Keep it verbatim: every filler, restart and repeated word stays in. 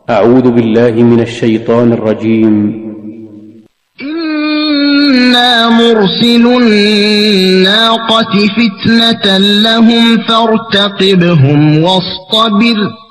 أعوذ بالله من الشيطان الرجيم. إنا مرسل الناقة فتنة لهم فارتقبهم واصطبر